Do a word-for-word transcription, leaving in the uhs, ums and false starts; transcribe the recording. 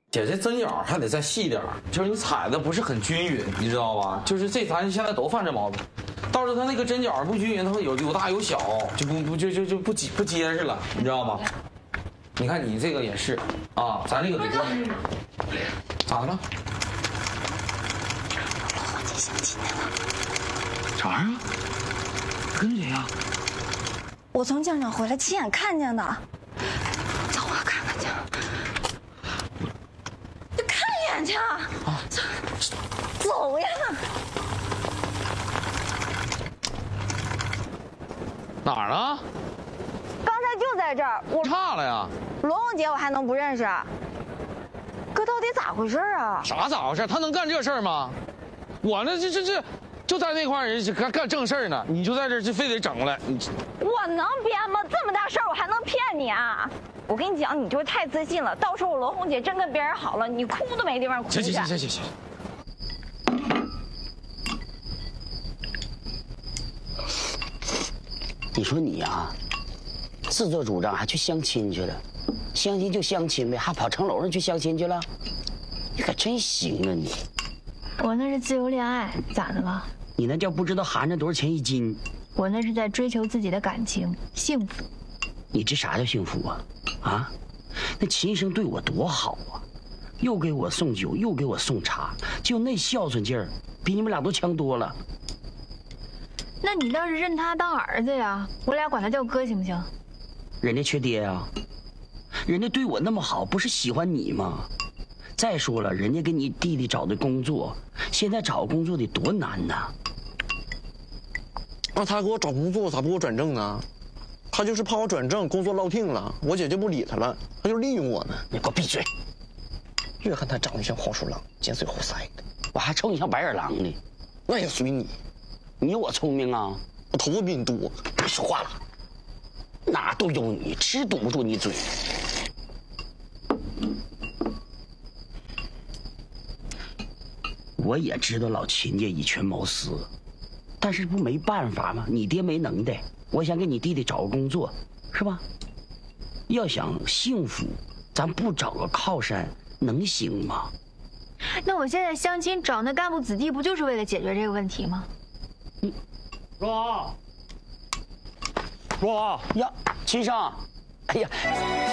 姐，这针脚还得再细点，就是你踩的不是很均匀，你知道吧？就是这咱现在都犯这毛病，到时候它那个针脚不均匀，它会有有大有小，就不不就就就不结不结实了，你知道吗？你看你这个也是啊，咱这个得咋的了？ 我姐相亲来了。 啥呀？跟谁呀？ 我从江上回来，亲眼看见的。走啊，看看去。你看一眼去啊！啊，走呀！ 哪儿呢？ 刚才就在这儿。我差了呀。 罗红姐，我还能不认识？哥，到底咋回事啊？ 啥咋回事？他能干这事儿吗？我呢，这这这。就在那块人干干正事儿呢，你就在这儿就非得整过来，你我能编吗？这么大事儿我还能骗你啊？我跟你讲，你就是太自信了。到时候我罗红姐真跟别人好了，你哭都没地方哭去。 行行行行行。 你说你啊，自作主张还去相亲去了，相亲就相亲呗，还跑城楼上去相亲去了，你可真行啊你！ 我那是自由恋爱，咋的了？ 你那叫不知道含着多少钱一斤。 我那是在追求自己的感情，幸福。 你这啥叫幸福啊？啊，那秦生对我多好啊，又给我送酒，又给我送茶，就那孝顺劲儿，比你们俩都强多了。 那你倒是认他当儿子呀，我俩管他叫哥行不行？ 人家缺爹啊，人家对我那么好，不是喜欢你吗？再说了，人家给你弟弟找的工作，现在找工作得多难呐！ 那他给我找工作，咋不给我转正呢？他就是怕我转正，工作落定了，我姐就不理他了，他就利用我们。 你给我闭嘴！ 越看他长得像黄鼠狼，尖嘴猴腮的， 我还瞅你像白眼狼呢。 那也随你， 你有我聪明啊！ 我头发比你多。 别说话了，哪都有你，只堵不住你嘴。我也知道老秦家以权谋私，但是不没办法吗？你爹没能耐，我想给你弟弟找个工作，是吧？要想幸福，咱不找个靠山能行吗？ 那我现在相亲找那干部子弟，不就是为了解决这个问题吗？ 嗯， 若若呀，秦生，哎呀。